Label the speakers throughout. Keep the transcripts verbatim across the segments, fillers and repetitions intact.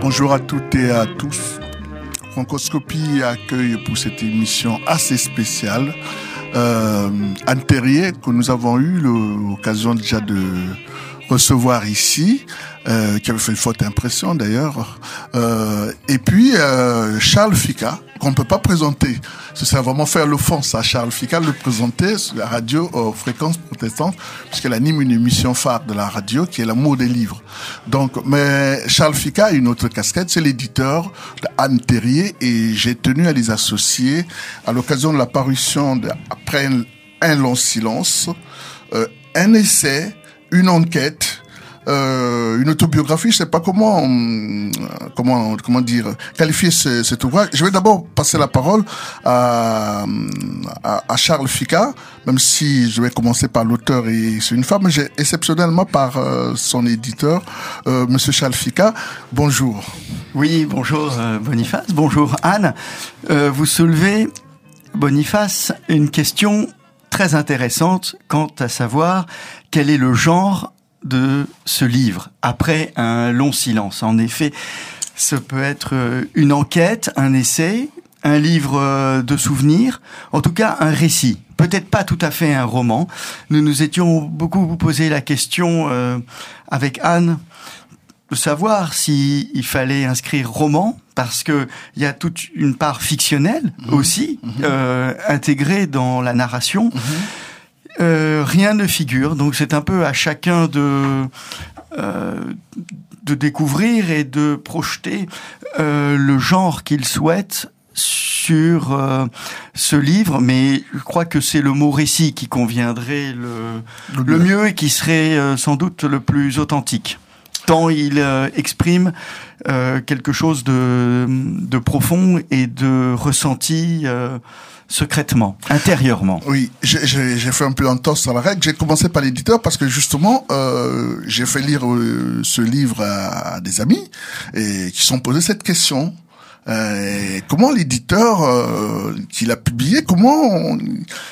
Speaker 1: Bonjour à toutes et à tous. Francoscopie accueille pour cette émission assez spéciale euh, Anne Terrier, que nous avons eu l'occasion déjà de recevoir ici, euh, qui avait fait une forte impression d'ailleurs, euh, et puis euh, Charles Fika, qu'on ne peut pas présenter. Ce serait vraiment faire l'offense à Charles Fika de le présenter sur la radio aux fréquences protestantes, puisqu'elle anime une émission phare de la radio qui est l'amour des livres. Donc, mais Charles Fika a une autre casquette, c'est l'éditeur d'Anne Terrier, et j'ai tenu à les associer à l'occasion de la parution de, après un, un long silence, euh, un essai, une enquête, euh, une autobiographie, je sais pas comment, euh, comment, comment dire, qualifier ce, cet ouvrage. Je vais d'abord passer la parole à, à, à Charles Fika, même si je vais commencer par l'auteur et c'est une femme, mais j'ai exceptionnellement par euh, son éditeur, euh, Monsieur Charles Fika. Bonjour.
Speaker 2: Oui, bonjour euh, Boniface, bonjour Anne. Euh, vous soulevez, Boniface, une question très intéressante quant à savoir quel est le genre de ce livre après un long silence. En effet, ce peut être une enquête, un essai, un livre de souvenirs, en tout cas un récit. Peut-être pas tout à fait un roman. Nous nous étions beaucoup posé la question euh, avec Anne de savoir si il fallait inscrire roman, parce que il y a toute une part fictionnelle mmh. aussi mmh. Euh, intégrée dans la narration. Mmh. Euh, rien ne figure, donc c'est un peu à chacun de euh, de découvrir et de projeter euh, le genre qu'il souhaite sur euh, ce livre, mais je crois que c'est le mot récit qui conviendrait le, le, le mieux et qui serait euh, sans doute le plus authentique. Tant il euh, exprime euh, quelque chose de, de profond et de ressenti euh, secrètement, intérieurement.
Speaker 1: Oui, j'ai, j'ai, j'ai fait un peu entorse à la règle. J'ai commencé par l'éditeur parce que justement, euh, j'ai fait lire euh, ce livre à, à des amis et qui sont posés cette question. Euh, comment l'éditeur euh, qui l'a publié, comment, on,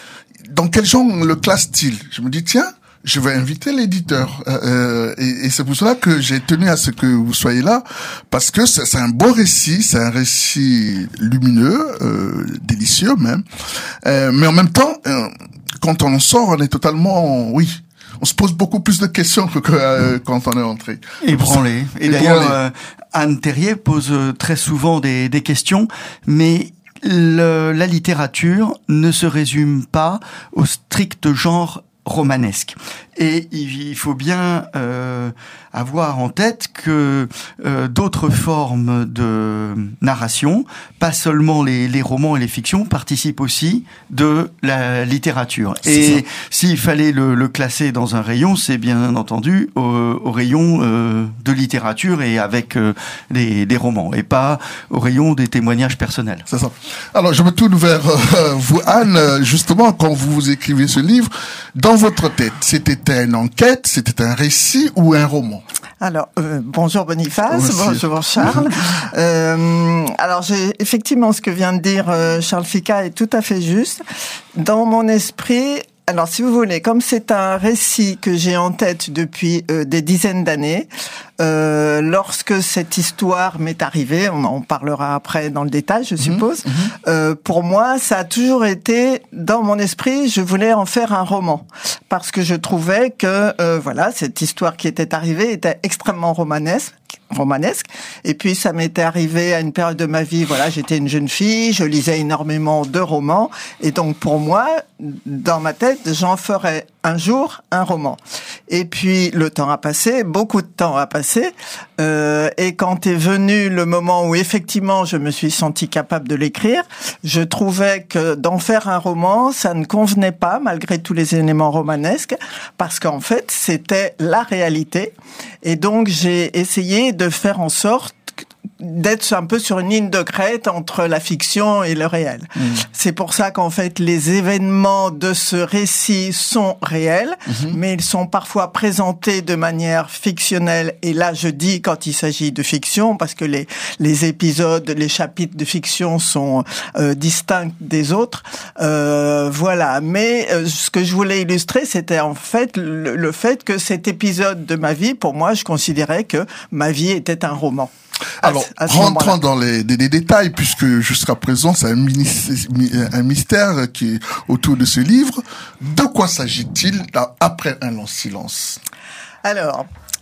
Speaker 1: dans quel genre le classe-t-il? Je me dis tiens, je vais inviter l'éditeur euh, et, et c'est pour cela que j'ai tenu à ce que vous soyez là, parce que c'est, c'est un beau récit, c'est un récit lumineux, euh, délicieux même, euh, mais en même temps, euh, quand on en sort, on est totalement, oui, on se pose beaucoup plus de questions que, que euh, quand on est entré.
Speaker 2: Ébranlé. Et d'ailleurs, euh, Anne Terrier pose très souvent des, des questions, mais le, la littérature ne se résume pas au strict genre romanesque. Et il faut bien euh, avoir en tête que euh, d'autres formes de narration, pas seulement les, les romans et les fictions, participent aussi de la littérature. C'est et ça. S'il fallait le, le classer dans un rayon, c'est bien entendu au, au rayon euh, de littérature et avec euh, des, des romans, et pas au rayon des témoignages personnels.
Speaker 1: C'est ça. Alors, je me tourne vers euh, vous, Anne. Justement, quand vous écrivez ce livre, dans votre tête, c'était une enquête, c'était un récit ou un roman?
Speaker 3: Alors, euh, bonjour Boniface,
Speaker 1: Merci.
Speaker 3: Bonjour Charles. euh, alors, j'ai effectivement ce que vient de dire euh, Charles Fika est tout à fait juste. Dans mon esprit, alors si vous voulez, comme c'est un récit que j'ai en tête depuis euh, des dizaines d'années, euh, lorsque cette histoire m'est arrivée, on en parlera après dans le détail, je suppose, mmh, mmh. Euh, pour moi, ça a toujours été, dans mon esprit, je voulais en faire un roman. Parce que je trouvais que, euh, voilà, cette histoire qui était arrivée était extrêmement romanesque. romanesque. Et puis, ça m'était arrivé à une période de ma vie, voilà, j'étais une jeune fille, je lisais énormément de romans. Et donc, pour moi, dans ma tête, j'en ferais un jour un roman. Et puis, le temps a passé, beaucoup de temps a passé. Euh, et quand est venu le moment où, effectivement, je me suis sentie capable de l'écrire, je trouvais que d'en faire un roman, ça ne convenait pas, malgré tous les éléments romanesques, parce qu'en fait, c'était la réalité. Et donc, j'ai essayé de faire en sorte d'être un peu sur une ligne de crête entre la fiction et le réel. Mmh. C'est pour ça qu'en fait, les événements de ce récit sont réels, mmh. mais ils sont parfois présentés de manière fictionnelle. Et là, je dis quand il s'agit de fiction, parce que les, les épisodes, les chapitres de fiction sont euh, distincts des autres. Euh, voilà. Mais euh, ce que je voulais illustrer, c'était en fait le, le fait que cet épisode de ma vie, pour moi, je considérais que ma vie était un roman.
Speaker 1: Alors,
Speaker 3: à ce
Speaker 1: rentrons
Speaker 3: moment-là.
Speaker 1: dans les, des, des détails, puisque jusqu'à présent, c'est un, mini- un mystère qui est autour de ce livre. De quoi s'agit-il dans après un long silence?
Speaker 3: Alors,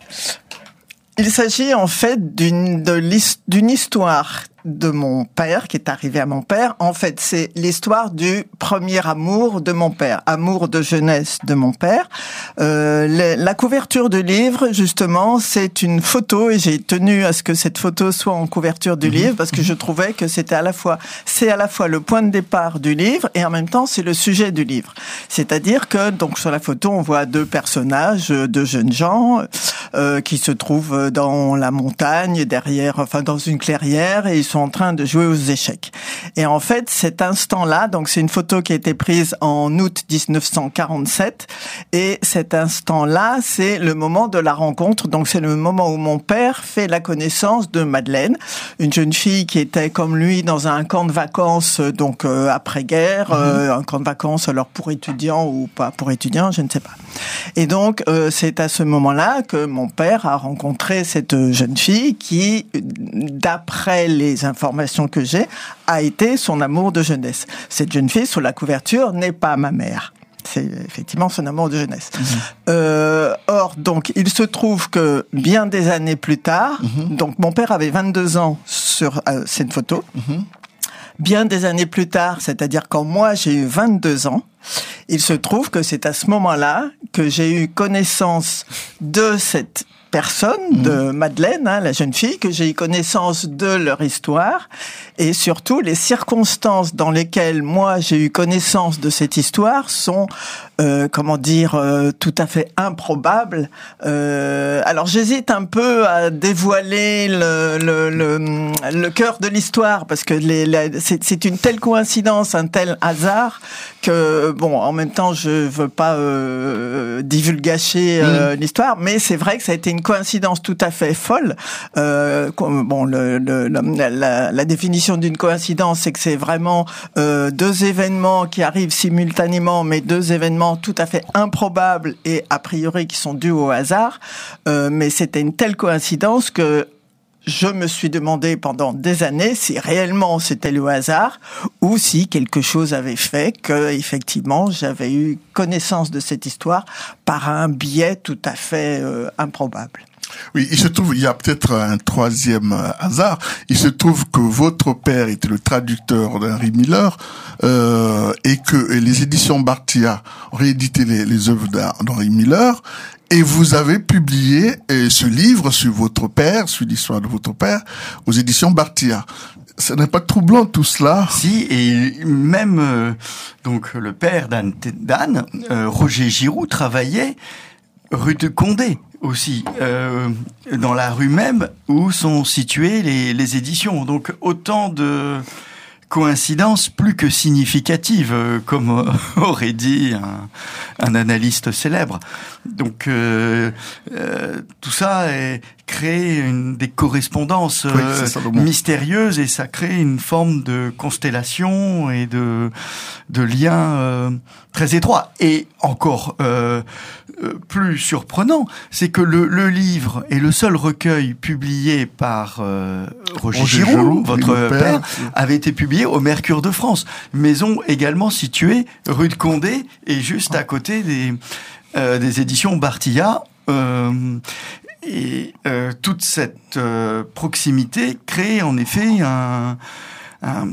Speaker 3: il s'agit en fait d'une de l'his- d'une histoire de mon père, qui est arrivé à mon père. En fait, c'est l'histoire du premier amour de mon père, amour de jeunesse de mon père. Euh, le, la couverture du livre, justement, c'est une photo, et j'ai tenu à ce que cette photo soit en couverture du mmh. livre, parce que je trouvais que c'était à la fois, c'est à la fois le point de départ du livre, et en même temps, c'est le sujet du livre. C'est-à-dire que, donc, sur la photo, on voit deux personnages, deux jeunes gens, euh, qui se trouvent dans la montagne, derrière, enfin, dans une clairière, et ils sont en train de jouer aux échecs. Et en fait, cet instant-là, donc c'est une photo qui a été prise en août dix-neuf cent quarante-sept, et cet instant-là, c'est le moment de la rencontre. Donc c'est le moment où mon père fait la connaissance de Madeleine, une jeune fille qui était comme lui dans un camp de vacances, donc euh, après-guerre, mmh. euh, un camp de vacances alors pour étudiants ou pas pour étudiants, je ne sais pas. Et donc euh, c'est à ce moment-là que mon père a rencontré cette jeune fille qui, d'après les informations que j'ai, a été son amour de jeunesse. Cette jeune fille, sur la couverture, n'est pas ma mère. C'est effectivement son amour de jeunesse. Mmh. Euh, or, donc, il se trouve que bien des années plus tard, mmh. donc mon père avait vingt-deux ans sur euh, cette photo. Mmh. Bien des années plus tard, c'est-à-dire quand moi j'ai eu vingt-deux ans, il se trouve que c'est à ce moment-là que j'ai eu connaissance de cette personne, de Madeleine, hein, la jeune fille, que j'ai eu connaissance de leur histoire, et surtout les circonstances dans lesquelles moi j'ai eu connaissance de cette histoire sont, euh, comment dire, euh, tout à fait improbables. Euh, alors j'hésite un peu à dévoiler le le le, le cœur de l'histoire, parce que les, les, c'est, c'est une telle coïncidence, un tel hasard que bon, en même temps je veux pas euh, divulgacher euh, mmh. l'histoire, mais c'est vrai que ça a été une coïncidence tout à fait folle. Euh, bon, le, le, la, la, la définition d'une coïncidence, c'est que c'est vraiment euh, deux événements qui arrivent simultanément, mais deux événements tout à fait improbables et a priori qui sont dus au hasard. Euh, mais c'était une telle coïncidence que je me suis demandé pendant des années si réellement c'était le hasard ou si quelque chose avait fait que, effectivement, j'avais eu connaissance de cette histoire par un biais tout à fait euh, improbable.
Speaker 1: Oui, il se trouve, il y a peut-être un troisième hasard. Il se trouve que votre père était le traducteur d'Henry Miller euh, et que et les éditions Bartia ont réédité les, les œuvres d'Henry Miller. Et vous avez publié euh, ce livre sur votre père, sur l'histoire de votre père, aux éditions Bartia. Ce n'est pas troublant tout cela?
Speaker 2: Si, et même euh, donc le père d'Anne, d'Anne euh, Roger Giroux, travaillait rue de Condé aussi, euh, dans la rue même où sont situées les, les éditions. Donc autant de coïncidences plus que significatives, euh, comme euh, aurait dit un, un analyste célèbre. Donc euh, euh, tout ça est, crée une, des correspondances
Speaker 1: oui,
Speaker 2: euh, mystérieuses, et ça crée une forme de constellation et de, de liens euh, très étroits. Et encore euh, euh, plus surprenant, c'est que le, le livre est le seul recueil publié par euh, Roger, Roger Giroux, Giroux, votre père, père, avait été publié au Mercure de France, maison également située rue de Condé et juste à côté des, euh, des éditions Bartilla. Euh, et euh, toute cette euh, proximité crée en effet un, un,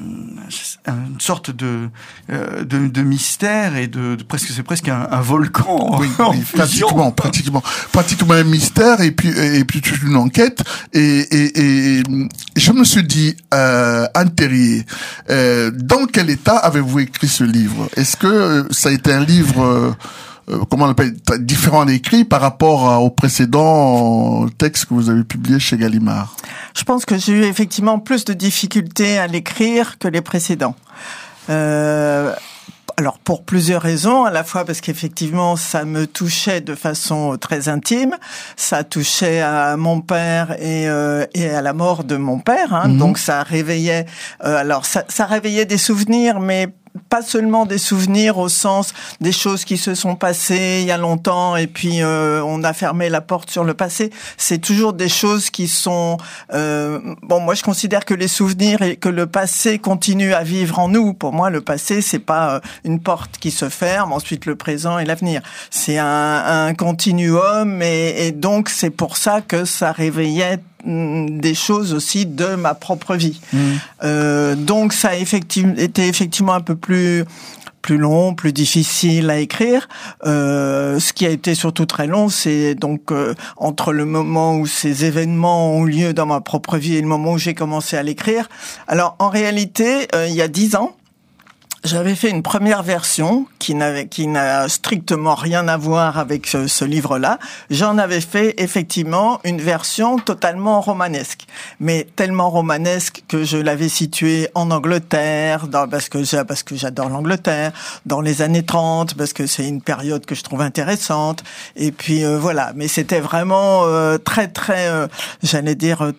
Speaker 2: une sorte de, euh, de, de mystère et de, de presque c'est presque un, un volcan.
Speaker 1: Oui, oui pratiquement, pratiquement, pratiquement un mystère et puis et puis toute une enquête. Et, et, et je me suis dit, euh, Anne Terrier, euh, dans quel état avez-vous écrit ce livre? Est-ce que ça a été un livre euh, comment on l'appelle, différent d'écrit par rapport au précédent texte que vous avez publié chez Gallimard?
Speaker 3: Je pense que j'ai eu effectivement plus de difficultés à l'écrire que les précédents. Euh, alors pour plusieurs raisons, à la fois parce qu'effectivement ça me touchait de façon très intime, ça touchait à mon père et euh, et à la mort de mon père, hein, mmh. donc ça réveillait, euh, alors ça, ça réveillait des souvenirs, mais pas seulement des souvenirs au sens des choses qui se sont passées il y a longtemps et puis euh, on a fermé la porte sur le passé. C'est toujours des choses qui sont... Euh, bon, moi je considère que les souvenirs et que le passé continue à vivre en nous. Pour moi, le passé, c'est pas une porte qui se ferme, ensuite le présent et l'avenir. C'est un, un continuum et, et donc c'est pour ça que ça réveillait des choses aussi de ma propre vie. Mmh. Euh, donc ça a effectivement été effectivement un peu plus plus long, plus difficile à écrire. Euh, ce qui a été surtout très long, c'est donc euh, entre le moment où ces événements ont lieu dans ma propre vie et le moment où j'ai commencé à l'écrire. Alors en réalité, euh, il y a dix ans, j'avais fait une première version qui n'avait, qui n'a strictement rien à voir avec ce, ce livre-là. J'en avais fait effectivement une version totalement romanesque, mais tellement romanesque que je l'avais située en Angleterre, dans, parce que j'ai, parce que j'adore l'Angleterre, dans les années trente, parce que c'est une période que je trouve intéressante. Et puis euh, voilà, mais c'était vraiment euh, très très, euh, j'allais dire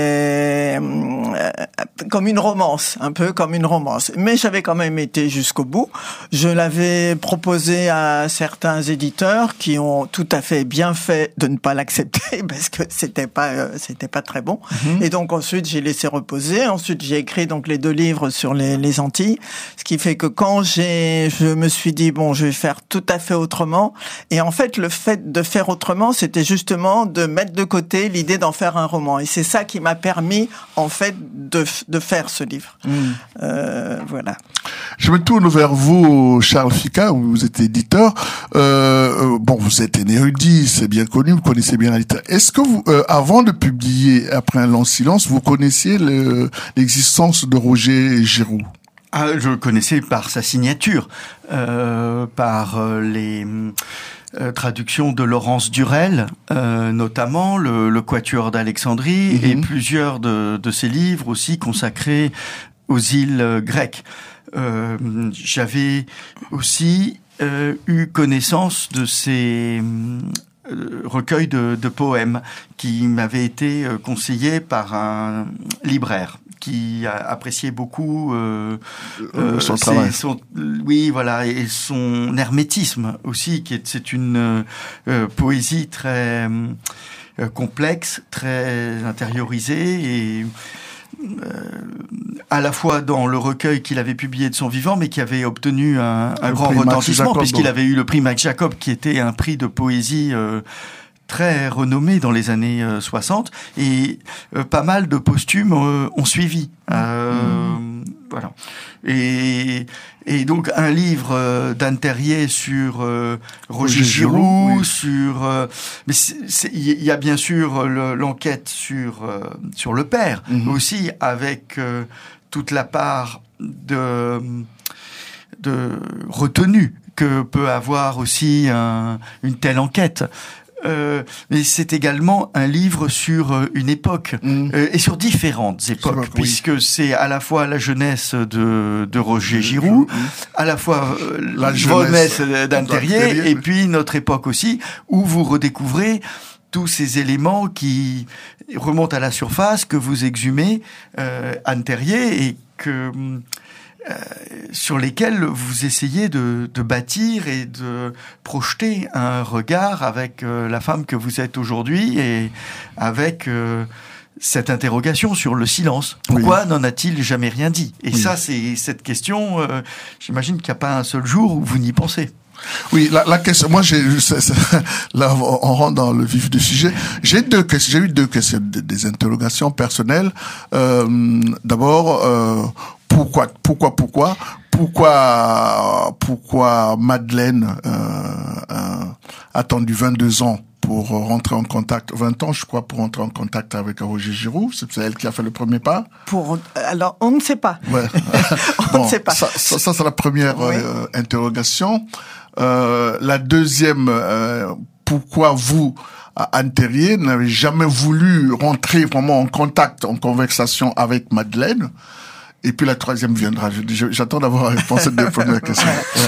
Speaker 3: très euh, comme une romance, un peu comme une romance. Mais j'avais quand même été jusqu'au bout. Je l'avais proposé à certains éditeurs qui ont tout à fait bien fait de ne pas l'accepter parce que c'était pas euh, c'était pas très bon. Mmh. Et donc ensuite j'ai laissé reposer. Ensuite j'ai écrit donc les deux livres sur les, les Antilles, ce qui fait que quand j'ai je me suis dit bon je vais faire tout à fait autrement. Et en fait le fait de faire autrement c'était justement de mettre de côté l'idée d'en faire un roman. Et c'est ça qui m'a permis en fait de de faire ce livre. Mmh. Euh, voilà.
Speaker 1: Je me tourne vers vous, Charles Ficca, vous êtes éditeur. Euh, bon, vous êtes un érudit, c'est bien connu, vous connaissez bien la littérature. Est-ce que vous, euh, avant de publier Après un long silence, vous connaissiez le, l'existence de Roger Giroux?
Speaker 2: Ah, je le connaissais par sa signature, euh, par euh, les euh, traductions de Laurence Durel, euh, notamment le, le Quatuor d'Alexandrie, mm-hmm. et plusieurs de, de ses livres aussi consacrés aux îles grecques. Euh, j'avais aussi euh, eu connaissance de ces euh, recueils de, de poèmes qui m'avaient été euh, conseillés par un libraire qui a apprécié beaucoup euh,
Speaker 1: euh, son travail.
Speaker 2: Son, oui, voilà, et son hermétisme aussi, qui est c'est une euh, poésie très euh, complexe, très intériorisée et Euh, à la fois dans le recueil qu'il avait publié de son vivant, mais qui avait obtenu un, un grand retentissement, puisqu'il avait eu le prix Max Jacob, qui était un prix de poésie euh, très renommé dans les années euh, soixante, et euh, pas mal de posthumes euh, ont suivi. Euh, mmh. Voilà. Et, et donc un livre euh, d'Anne Terrier sur euh, Roger, Roger Giroux, oui. sur euh, mais il y a bien sûr le, l'enquête sur euh, sur le père, mmh. aussi avec euh, toute la part de de retenue que peut avoir aussi un, une telle enquête. Euh, mais c'est également un livre sur euh, une époque mmh. euh, et sur différentes époques, vrai, puisque oui. c'est à la fois la jeunesse de, de Roger Giroux, mmh. à la fois euh, la jeunesse d'Anne Terrier, et puis notre époque aussi, où vous redécouvrez tous ces éléments qui remontent à la surface, que vous exhumez, euh, Anne Terrier, et que Euh, sur lesquels vous essayez de, de bâtir et de projeter un regard avec euh, la femme que vous êtes aujourd'hui et avec euh, cette interrogation sur le silence. Pourquoi oui. n'en a-t-il jamais rien dit? Et oui. ça, c'est cette question, euh, j'imagine qu'il n'y a pas un seul jour où vous n'y pensez.
Speaker 1: Oui, la, la question, moi, j'ai, c'est, c'est, là, on rentre dans le vif du sujet. J'ai deux questions, j'ai eu deux questions, des interrogations personnelles. Euh, d'abord, euh, pourquoi, pourquoi, pourquoi, pourquoi, pourquoi Madeleine euh, euh, a attendu vingt-deux ans pour rentrer en contact, vingt ans, je crois, pour rentrer en contact avec Roger Giroux. C'est elle qui a fait le premier pas.
Speaker 3: Pour, alors, on ne sait pas.
Speaker 1: Ouais.
Speaker 3: on
Speaker 1: bon,
Speaker 3: ne sait pas.
Speaker 1: Ça, ça, ça c'est la première oui. euh, interrogation. Euh, la deuxième, euh, pourquoi vous, Anne Terrier, n'avez jamais voulu rentrer vraiment en contact, en conversation avec Madeleine? Et puis la troisième viendra. Je, j'attends d'avoir la réponse à deux premières questions.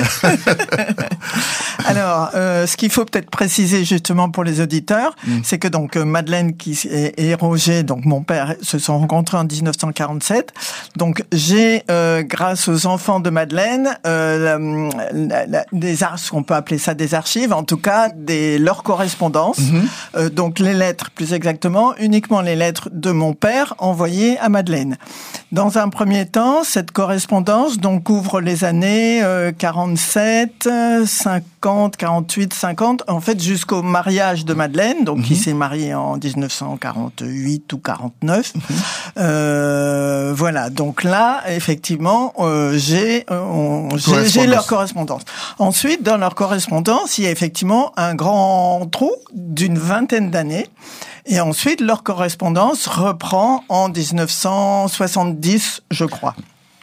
Speaker 3: Alors, euh, ce qu'il faut peut-être préciser justement pour les auditeurs, mm. c'est que donc Madeleine qui et, et Roger, donc mon père, se sont rencontrés en dix-neuf cent quarante-sept. Donc j'ai, euh, grâce aux enfants de Madeleine, euh, la, la, des ar- on peut appeler ça des archives, en tout cas des leurs correspondances. Mm-hmm. Euh, donc les lettres, plus exactement, uniquement les lettres de mon père envoyées à Madeleine. Dans un premier temps, cette correspondance donc couvre les années euh, quarante-sept, cinquante, quarante-huit, cinquante, en fait jusqu'au mariage de Madeleine, donc mm-hmm. qui s'est marié en dix-neuf cent quarante-huit ou quarante-neuf. Mm-hmm. Euh, voilà, donc là, effectivement, euh, j'ai, euh, j'ai, j'ai leur correspondance. Ensuite, dans leur correspondance, il y a effectivement un grand trou d'une vingtaine d'années. Et ensuite, leur correspondance reprend en dix-neuf cent soixante-dix, je crois.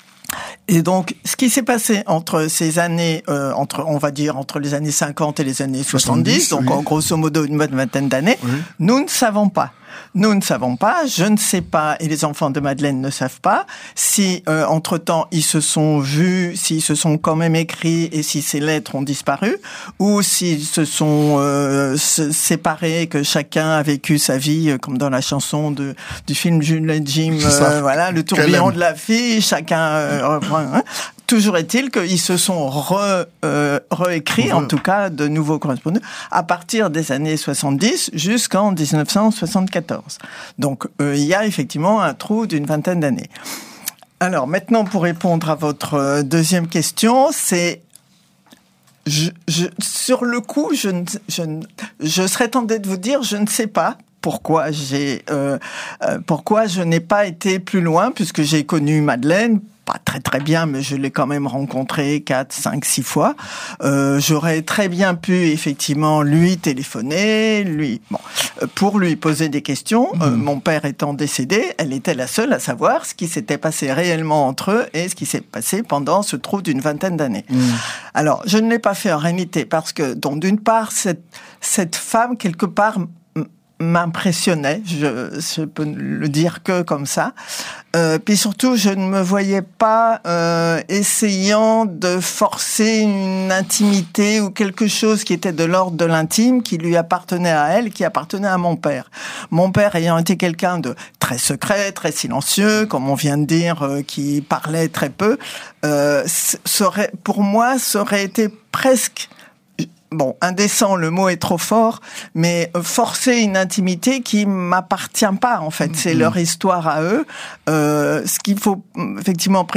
Speaker 3: Et donc, ce qui s'est passé entre ces années, euh, entre, on va dire, entre les années cinquante et les années soixante-dix, soixante-dix donc oui. en grosso modo une bonne vingtaine d'années, oui. nous ne savons pas. Nous ne savons pas, je ne sais pas, et les enfants de Madeleine ne savent pas, si euh, entre-temps ils se sont vus, s'ils se sont quand même écrits et si ces lettres ont disparu, ou s'ils se sont euh, séparés, que chacun a vécu sa vie, euh, comme dans la chanson de du film Jules et Jim, euh, voilà, le tourbillon de la fille, chacun euh, reprend. Hein. Toujours est-il qu'ils se sont re, euh, réécrits, en tout cas, de nouveaux correspondants, à partir des années soixante-dix jusqu'en dix-neuf cent soixante-quatorze. Donc, euh, il y a effectivement un trou d'une vingtaine d'années. Alors, maintenant, pour répondre à votre deuxième question, c'est... Je, je, sur le coup, je, ne, je, ne, je serais tentée de vous dire, je ne sais pas pourquoi j'ai, euh, euh, pourquoi je n'ai pas été plus loin, puisque j'ai connu Madeleine, pas très très bien, mais je l'ai quand même rencontré quatre, cinq, six fois. Euh, j'aurais très bien pu effectivement lui téléphoner, lui, bon, pour lui poser des questions. Mmh. Euh, mon père étant décédé, elle était la seule à savoir ce qui s'était passé réellement entre eux et ce qui s'est passé pendant ce trou d'une vingtaine d'années. Mmh. Alors, je ne l'ai pas fait en réalité parce que, donc, d'une part, cette cette femme quelque part m'impressionnait, je, je peux le dire que comme ça. Euh, puis surtout, je ne me voyais pas euh, essayant de forcer une intimité ou quelque chose qui était de l'ordre de l'intime, qui lui appartenait à elle, qui appartenait à mon père. Mon père ayant été quelqu'un de très secret, très silencieux, comme on vient de dire, euh, qui parlait très peu, euh, serait, pour moi, ça aurait été presque... Bon, indécent, le mot est trop fort, mais forcer une intimité qui m'appartient pas, en fait. C'est mmh. leur histoire à eux. Euh, ce qu'il faut effectivement